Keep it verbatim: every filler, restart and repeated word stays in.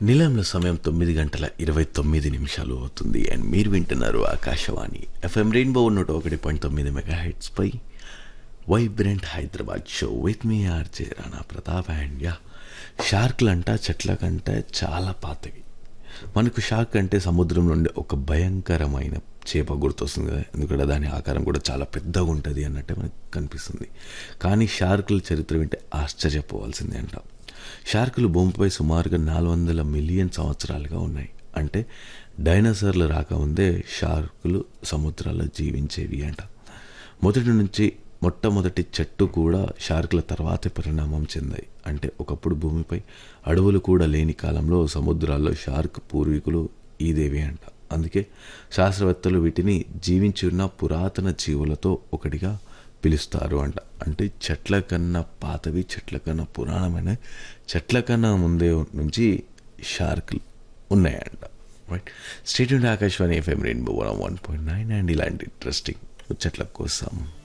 నిలయంలో సమయం తొమ్మిది గంటల ఇరవై తొమ్మిది నిమిషాలు అవుతుంది అండ్ మీరు వింటున్నారు ఆకాశవాణి ఎఫ్ఎం రెయిన్బో నూట ఒకటి పాయింట్ తొమ్మిది mega heads pi vibrant Hyderabad show with me RJ Rana Pratap and yeah షార్క్లంట చెట్ల కంటే చాలా పాతవి. మనకు షార్క్ అంటే సముద్రం నుండి ఒక భయంకరమైన చేప గుర్తొస్తుంది కదా, ఎందుకంటే దాని ఆకారం కూడా చాలా పెద్దగా ఉంటుంది అన్నట్టే మనకు కనిపిస్తుంది. కానీ షార్కుల చరిత్ర వింటే ఆశ్చర్యపోవాల్సిందే అంట. షార్కులు భూమిపై సుమారుగా నాలుగు వందల మిలియన్ సంవత్సరాలుగా ఉన్నాయి. అంటే డైనోసార్లు రాకముందే షార్కులు సముద్రాల్లో జీవించేవి అంట. మొదటి నుంచి మొట్టమొదటి చెట్టు కూడా షార్కుల తర్వాతే పరిణామం చెందాయి. అంటే ఒకప్పుడు భూమిపై అడవులు కూడా లేని కాలంలో సముద్రాల్లో షార్క్ పూర్వీకులు ఈదేవి అంట. అందుకే శాస్త్రవేత్తలు వీటిని జీవించి ఉన్న పురాతన జీవులతో ఒకటిగా పిలుస్తారు అంట. అంటే చెట్ల కన్నా పాతవి, చెట్ల కన్నా పురాణమైన, చెట్ల కన్నా ముందే నుంచి షార్కులు ఉన్నాయంట. Right, state Akashvani FM rainbow one point nine and ఇలాంటి ఇంట్రెస్టింగ్ చెట్ల కోసం